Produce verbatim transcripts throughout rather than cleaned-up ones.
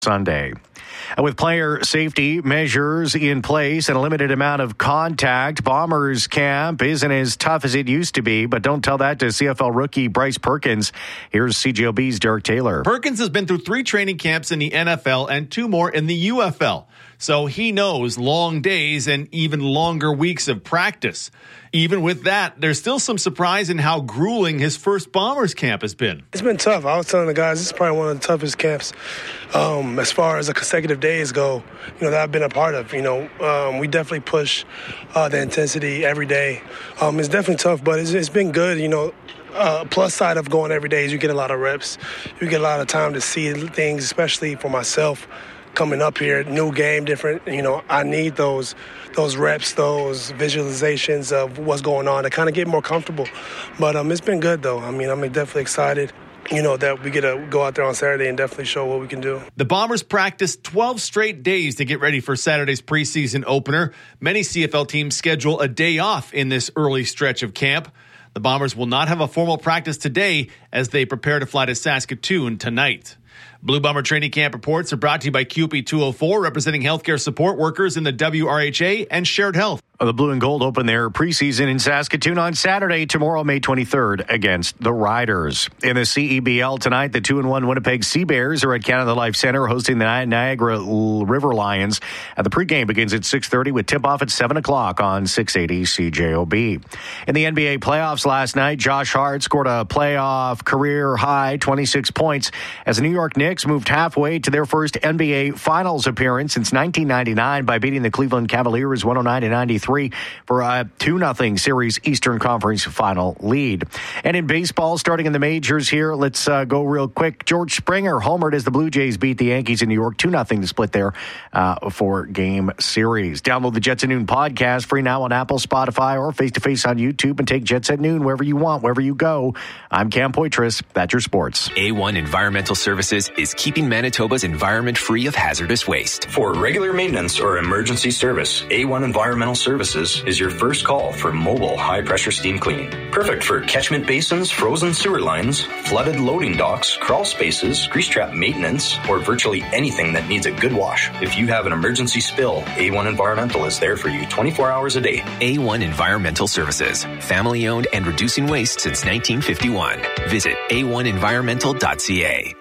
Sunday. With player safety measures in place and a limited amount of contact, Bombers camp isn't as tough as it used to be, but don't tell that to C F L rookie Bryce Perkins. Here's C J O B's Derek Taylor. Perkins has been through three training camps in the N F L and two more in the U F L. So he knows long days and even longer weeks of practice. Even with that, there's still some surprise in how grueling his first Bombers camp has been. It's been tough. I was telling the guys, this is probably one of the toughest camps um, as far as the consecutive days go, you know, that I've been a part of. You know, um, we definitely push uh, the intensity every day. Um, it's definitely tough, but it's, it's been good, you know. Uh, plus side of going every day is you get a lot of reps. You get a lot of time to see things, especially for myself. Coming up here, new game, different, you know, I need those those reps, those visualizations of what's going on to kind of get more comfortable. But um, it's been good, though. I mean, I'm definitely excited, you know, that we get to go out there on Saturday and definitely show what we can do. The Bombers practiced twelve straight days to get ready for Saturday's preseason opener. Many C F L teams schedule a day off in this early stretch of camp. The Bombers will not have a formal practice today as they prepare to fly to Saskatoon tonight. Blue Bomber Training Camp reports are brought to you by Q P two oh four, representing healthcare support workers in the W R H A and Shared Health. The Blue and Gold open their preseason in Saskatoon on Saturday, tomorrow, May twenty-third, against the Riders. In the C E B L tonight, the two and one Winnipeg Sea Bears are at Canada Life Center hosting the Niagara River Lions. And the pregame begins at six thirty with tip-off at seven o'clock on six eighty C J O B. In the N B A playoffs last night, Josh Hart scored a playoff career-high twenty-six points as the New York Knicks moved halfway to their first N B A Finals appearance since nineteen ninety-nine by beating the Cleveland Cavaliers one oh nine to ninety-three for a two nothing series Eastern Conference final lead. And in baseball, starting in the majors here, let's uh, go real quick. George Springer homered as the Blue Jays beat the Yankees in New York two nothing to split their uh, four-game series. Download the Jets at Noon podcast free now on Apple, Spotify, or face-to-face on YouTube, and take Jets at Noon wherever you want, wherever you go. I'm Cam Poitras. That's your sports. A one Environmental Services is keeping Manitoba's environment free of hazardous waste. For regular maintenance or emergency service, A one Environmental Services is your first call for mobile high-pressure steam cleaning. Perfect for catchment basins, frozen sewer lines, flooded loading docks, crawl spaces, grease trap maintenance, or virtually anything that needs a good wash. If you have an emergency spill, A one Environmental is there for you twenty-four hours a day. A one Environmental Services. Family-owned and reducing waste since nineteen fifty-one. Visit a one environmental dot c a.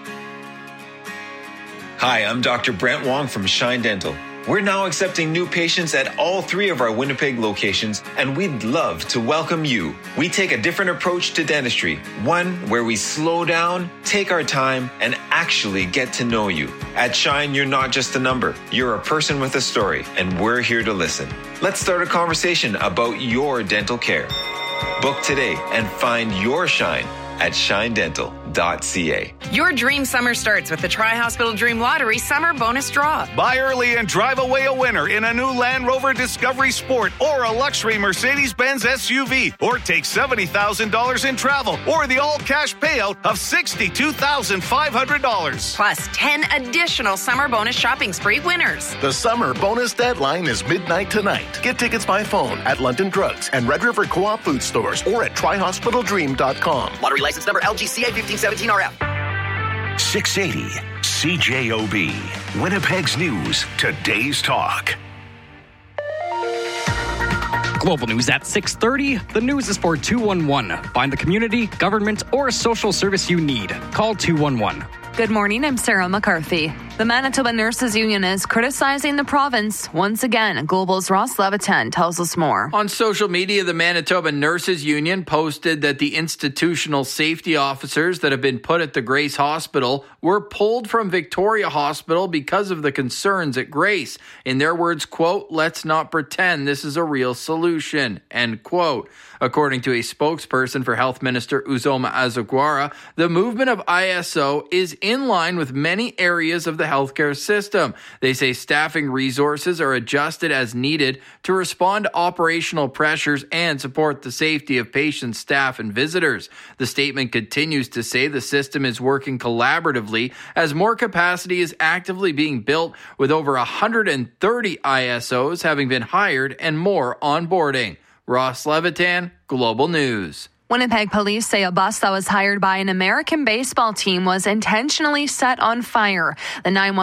Hi, I'm Doctor Brent Wong from Shine Dental. We're now accepting new patients at all three of our Winnipeg locations, and we'd love to welcome you. We take a different approach to dentistry, one where we slow down, take our time, and actually get to know you. At Shine, you're not just a number. You're a person with a story, and we're here to listen. Let's start a conversation about your dental care. Book today and find your Shine at shine dental dot c a. Your dream summer starts with the Tri-Hospital Dream Lottery Summer Bonus Draw. Buy early and drive away a winner in a new Land Rover Discovery Sport or a luxury Mercedes-Benz S U V, or take seventy thousand dollars in travel or the all-cash payout of sixty-two thousand five hundred dollars. Plus ten additional summer bonus shopping spree winners. The summer bonus deadline is midnight tonight. Get tickets by phone at London Drugs and Red River Co-op food stores or at tri hospital dream dot com. Lottery license number L G C A fifteen seventeen R F. six eighty C J O B. Winnipeg's News. Today's Talk. Global News at six thirty. The news is for two one one. Find the community, government, or social service you need. Call two one one. Good morning, I'm Sarah McCarthy. The Manitoba Nurses Union is criticizing the province. Once again, Global's Ross Levitan tells us more. On social media, the Manitoba Nurses Union posted that the institutional safety officers that have been put at the Grace Hospital were pulled from Victoria Hospital because of the concerns at Grace. In their words, quote, let's not pretend this is a real solution, end quote. According to a spokesperson for Health Minister Uzoma Azagwara, the movement of I S O is in line with many areas of the healthcare system. They say staffing resources are adjusted as needed to respond to operational pressures and support the safety of patients, staff, and visitors. The statement continues to say the system is working collaboratively as more capacity is actively being built, with over one hundred thirty I S Os having been hired and more onboarding. Ross Levitan, Global News. Winnipeg police say a bus that was hired by an American baseball team was intentionally set on fire. The nine one one